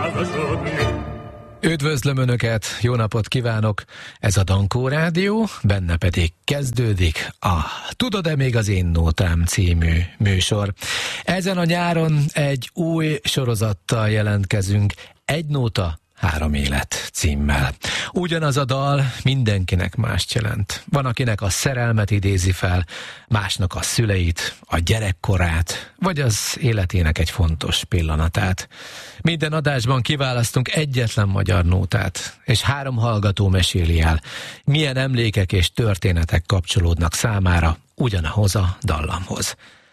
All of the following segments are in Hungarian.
Üdvözlöm Önöket, jó napot kívánok! Ez a Dankó Rádió, benne pedig kezdődik a Tudod-e még az én nótám című műsor. Ezen a nyáron egy új sorozattal jelentkezünk, Egy nóta, 3 élet címmel. Ugyanaz a dal mindenkinek mást jelent. Van, akinek a szerelmet idézi fel, másnak a szüleit, a gyerekkorát, vagy az életének egy fontos pillanatát. Minden adásban kiválasztunk egyetlen magyar nótát, és 3 hallgató meséli el, milyen emlékek és történetek kapcsolódnak számára ugyanahoz a dallamhoz.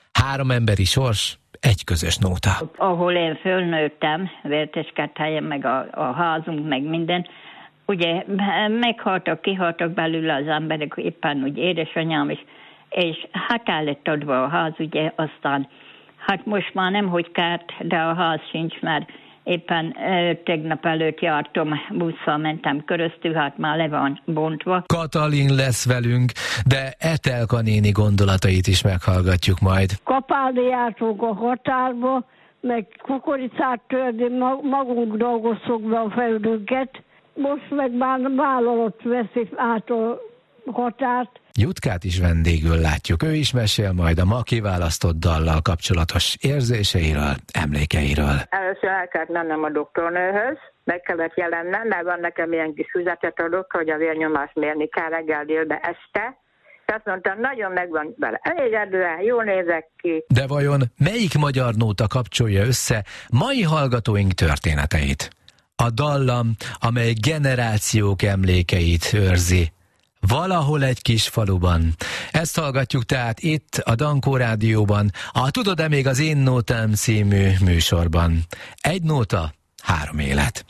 3 emberi sors, egy közös nóta. Ahol én fölnőttem, Vérteskerthelyen, meg a házunk, meg minden, ugye meghaltak, kihaltak belőle az emberek, éppen úgy édesanyám is, és hát el lett adva a ház, ugye, aztán hát most már nem, hogy kárt, de a ház sincs, mert éppen tegnap előtt jártam, busszal mentem köröztül, hát már le van bontva. Katalin lesz velünk, de Etelka néni gondolatait is meghallgatjuk majd. Kapálni jártunk a határba, meg kukoricát törni, magunk dolgoztuk be a földünket. Most meg már vállalat veszi át a határt. Jutkát is vendégül látjuk, ő is mesél majd a ma kiválasztott dallal kapcsolatos érzéseiről, emlékeiről. Először el kellett mennem a doktornőhöz, meg kellett jelennem, mert van nekem ilyen kis füzetet adok, hogy a vérnyomást mérni kell reggel, délbe, este. És azt mondtam, nagyon megvan vele elégedően, jól nézek ki. De vajon melyik magyar nóta kapcsolja össze mai hallgatóink történeteit? A dallam, amely generációk emlékeit őrzi, valahol egy kis faluban. Ezt hallgatjuk tehát itt a Dankó Rádióban, a Tudod-e még az én nótám című műsorban. Egy nóta, 3 élet.